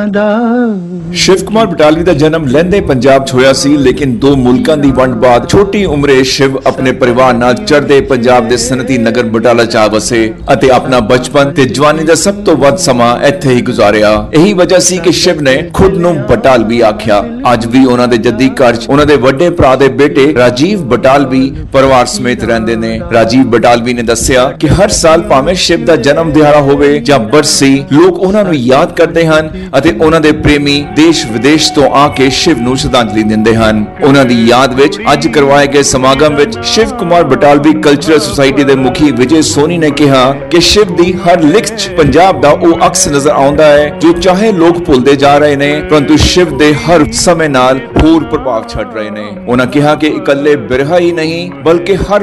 शिव कुमार बटालवी का जन्म लैंदे पंजाब च होया सी, लेकिन दो मुल्कां दी वंड बाद छोटी उम्रे शिव अपने परिवार नाल चढ़दे पंजाब दे सनती नगर बटाला च आ वसे अते अपना बचपन ते जवानी दा सब तो वध समा इत्थे ही गुजारिया। यही वजह सी कि शिव ने खुद नूं बटालवी आख्या। अज भी उन्हां दे जद्दी घर च उन्हां दे वड्डे भरा दे बेटे राजीव बटालवी परिवार समेत रहंदे ने। राजीव बटालवी ने दस्सिया कि हर साल भावें शिव दा जन्म दिहाड़ा होवे जां बरसी, लोग उन्हां नूं याद करदे हन अते उन्हां दे प्रेमी देश विदेश तो आके शिव नूं श्रद्धांजलि दिंदे हन। उन्हां दी याद विच अज करवाए गए समागम विच शिव कुमार बटालवी कल्चरल सोसाइटी दे मुखी विजय सोनी ने कहा कि शिव दी हर लिख च पंजाब दा ओ अक्स नजर आउंदा है जो चाहे लोग भुलदे जा रहे ने, परंतु शिव दे हर समय नाल होर प्रभाव छड़ रहे ने। उन्हां कहा कि इकल्ले बिरहा ही नहीं बल्कि हर